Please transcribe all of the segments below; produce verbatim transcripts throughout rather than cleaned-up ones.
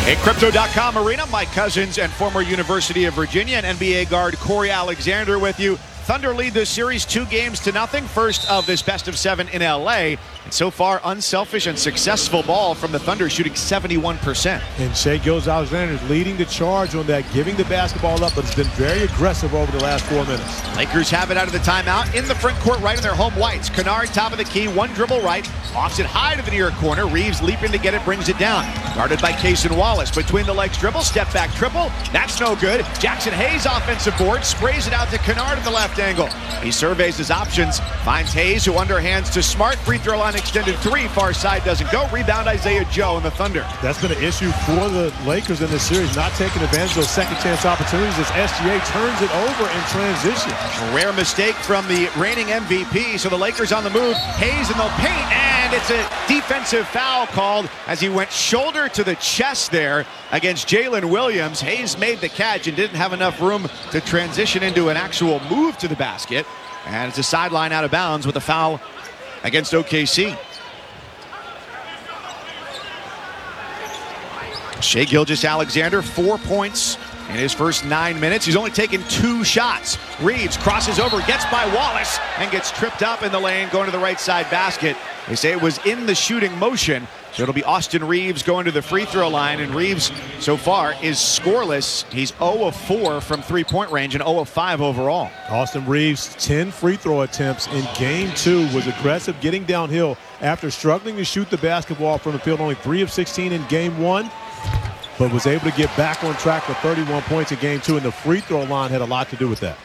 A Crypto dot com Arena, Mike Cousins and former University of Virginia and N B A guard Corey Alexander with you. Thunder lead this series two games to nothing. First of this best of seven in L A. And so far, unselfish and successful ball from the Thunder, shooting seventy-one percent. And Shai Gilgeous-Alexander is leading the charge on that, giving the basketball up, but it's been very aggressive over the last four minutes. Lakers have it out of the timeout in the front court, right in their home whites. Kennard, top of the key, one dribble right, lofts it high to the near corner. Reeves leaping to get it, brings it down. Guarded by Cason Wallace. Between the legs dribble, step back triple. That's no good. Jackson Hayes offensive board, sprays it out to Kennard in the left angle. He surveys his options, finds Hayes, who underhands to Smart. Free throw line extended three, far side doesn't go. Rebound Isaiah Joe and the Thunder. That's been an issue for the Lakers in this series, not taking advantage of those second chance opportunities as S G A turns it over in transition. A rare mistake from the reigning M V P, so the Lakers on the move. Hayes in the paint, and it's a defensive foul called as he went shoulder to the chest there against Jalen Williams. Hayes made the catch and didn't have enough room to transition into an actual move to the basket. And it's a sideline out of bounds with a foul against O K C. Shai Gilgeous-Alexander, four points in his first nine minutes. He's only taken two shots. Reeves crosses over, gets by Wallace, and gets tripped up in the lane, going to the right side basket. They say it was in the shooting motion. So it'll be Austin Reeves going to the free throw line, and Reeves so far is scoreless. He's zero of four from three-point range and zero of five overall. Austin Reeves, ten free throw attempts in game two, was aggressive getting downhill after struggling to shoot the basketball from the field, only three of sixteen in game one, but was able to get back on track for thirty-one points in game two, and the free throw line had a lot to do with that.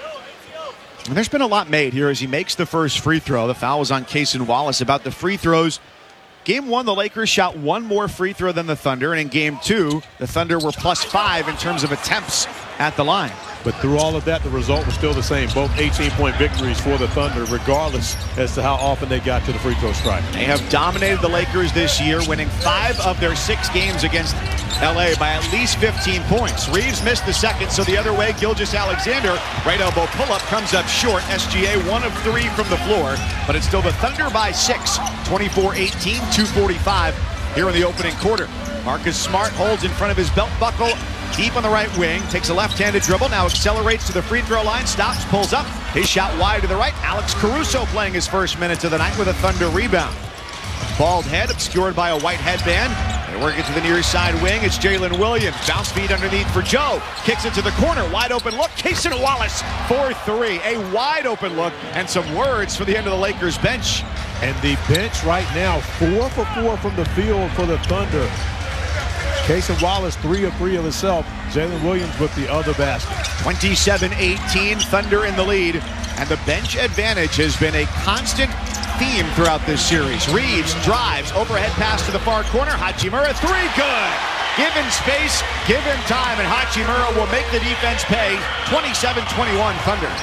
And there's been a lot made here as he makes the first free throw. The foul was on Cason Wallace. About the free throws, game one, the Lakers shot one more free throw than the Thunder, and in game two, the Thunder were plus five in terms of attempts at the line. But through all of that, the result was still the same. Both eighteen-point victories for the Thunder, regardless as to how often they got to the free throw strike. They have dominated the Lakers this year, winning five of their six games against L A by at least fifteen points. Reeves missed the second, so the other way, Gilgeous-Alexander, right elbow pull-up, comes up short. S G A one of three from the floor, but it's still the Thunder by six, twenty-four eighteen, two forty-five here in the opening quarter. Marcus Smart holds in front of his belt buckle, deep on the right wing, takes a left-handed dribble, now accelerates to the free throw line, stops, pulls up, his shot wide to the right. Alex Caruso playing his first minutes of the night with a Thunder rebound. Bald head obscured by a white headband. They work it to the near side wing. It's Jalen Williams. Bounce feed underneath for Joe. Kicks it to the corner. Wide open look. Cason Wallace for three. A wide open look and some words for the end of the Lakers bench. And the bench right now, four for four from the field for the Thunder. Cason Wallace, three of three of himself. Jalen Williams with the other basket. twenty-seven eighteen, Thunder in the lead. And the bench advantage has been a constant theme throughout this series. Reeves drives, overhead pass to the far corner. Hachimura, three, good. Give him space, give him time, and Hachimura will make the defense pay. twenty-seven twenty-one, Thunder.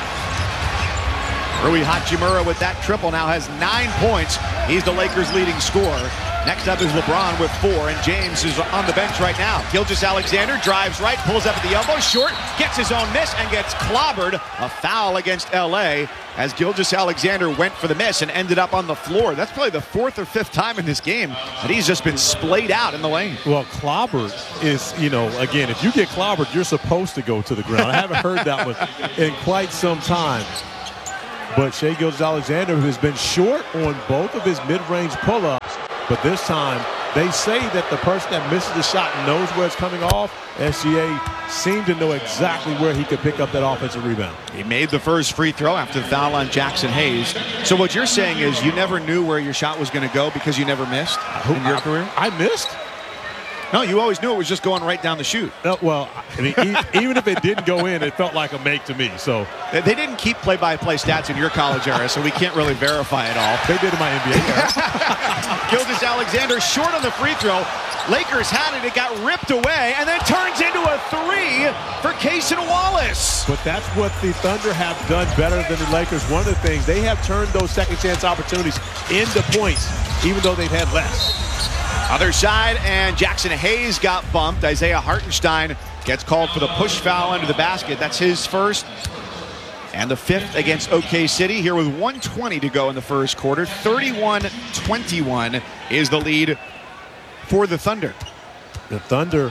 Rui Hachimura with that triple now has nine points. He's the Lakers' leading scorer. Next up is LeBron with four, and James is on the bench right now. Gilgeous-Alexander drives right, pulls up at the elbow, short, gets his own miss, and gets clobbered. A foul against L A as Gilgeous-Alexander went for the miss and ended up on the floor. That's probably the fourth or fifth time in this game that he's just been splayed out in the lane. Well, clobbered is, you know, again, if you get clobbered, you're supposed to go to the ground. I haven't heard that one in quite some time. But Shai Gilgeous-Alexander, who has been short on both of his mid-range pull-ups, but this time they say that the person that misses the shot knows where it's coming off. S G A seemed to know exactly where he could pick up that offensive rebound. He made the first free throw after the foul on Jackson Hayes. So what you're saying is you never knew where your shot was going to go because you never missed in your I, career? I missed. No, you always knew it was just going right down the chute. No, well, I mean, even if it didn't go in, it felt like a make to me. So they didn't keep play-by-play stats in your college era, so we can't really verify it all. They did in my N B A era. Gilgeous-Alexander short on the free throw. Lakers had it. It got ripped away, and then turns into a three for Cason Wallace. But that's what the Thunder have done better than the Lakers. One of the things, they have turned those second-chance opportunities into points, even though they've had less. Other side, and Jackson Hayes got bumped. Isaiah Hartenstein gets called for the push foul under the basket. That's his first and the fifth against O K City here with one twenty to go in the first quarter. thirty-one twenty-one is the lead for the Thunder. The Thunder.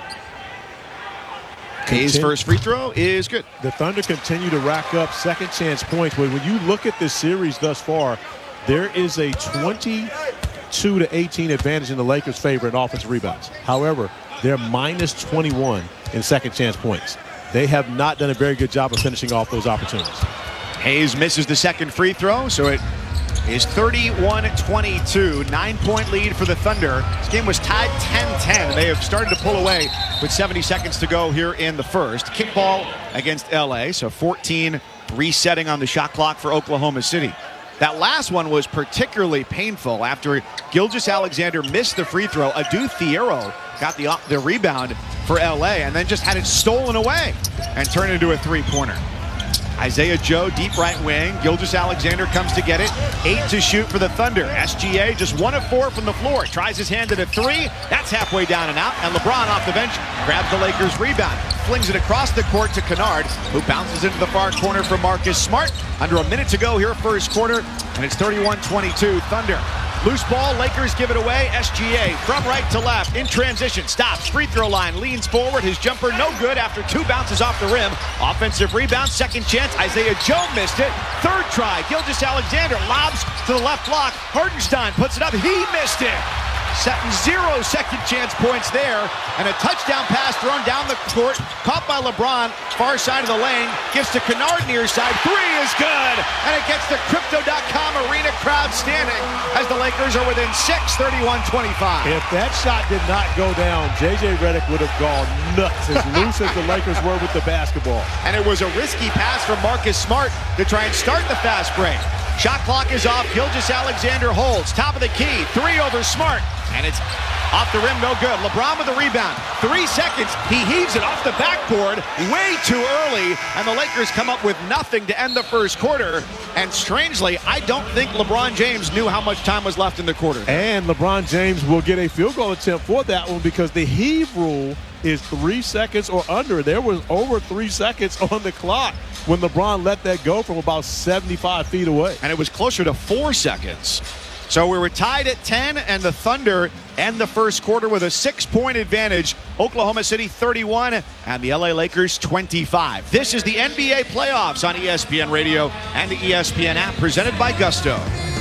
Hayes' continue- first free throw is good. The Thunder continue to rack up second chance points. But when you look at this series thus far, there is a twenty-two to eighteen advantage in the Lakers' favor in offensive rebounds. However, they're minus twenty-one in second chance points. They have not done a very good job of finishing off those opportunities. Hayes misses the second free throw, so it is thirty-one twenty-two. Nine-point lead for the Thunder. This game was tied ten ten. They have started to pull away with seventy seconds to go here in the first. Kickball against L A, so fourteen resetting on the shot clock for Oklahoma City. That last one was particularly painful after Gilgeous-Alexander missed the free throw. Adu Thiero got the, the rebound for L A and then just had it stolen away and turned into a three-pointer. Isaiah Joe, deep right wing. Gilgeous-Alexander comes to get it. Eight to shoot for the Thunder. S G A just one of four from the floor. Tries his hand at a three. That's halfway down and out. And LeBron off the bench grabs the Lakers rebound. Flings it across the court to Kennard, who bounces into the far corner for Marcus Smart. Under a minute to go here first quarter. And it's thirty-one twenty-two Thunder. Loose ball, Lakers give it away. S G A from right to left in transition. Stops, free throw line, leans forward. His jumper no good after two bounces off the rim. Offensive rebound, second chance. Isaiah Joe missed it. Third try, Gilgeous-Alexander lobs to the left block. Hartenstein puts it up. He missed it. Setting zero second chance points there. And a touchdown pass thrown down the court. Caught by LeBron, far side of the lane. Gives to Kennard near side. Three is good. And it gets the Crypto dot com arena crowd standing as the Lakers are within six, thirty-one twenty-five. If that shot did not go down, J J Redick would have gone nuts, as loose as the Lakers were with the basketball. And it was a risky pass from Marcus Smart to try and start the fast break. Shot clock is off. Gilgeous-Alexander holds. Top of the key. Three over Smart. And it's off the rim, no good. LeBron with the rebound. Three seconds. He heaves it off the backboard way too early. And the Lakers come up with nothing to end the first quarter. And strangely, I don't think LeBron James knew how much time was left in the quarter. And LeBron James will get a field goal attempt for that one because the heave rule is three seconds or under. There was over three seconds on the clock when LeBron let that go from about seventy-five feet away. And it was closer to four seconds. So we were tied at ten, and the Thunder end the first quarter with a six-point advantage. Oklahoma City thirty-one, and the L A Lakers twenty-five. This is the N B A playoffs on E S P N Radio and the E S P N app, presented by Gusto.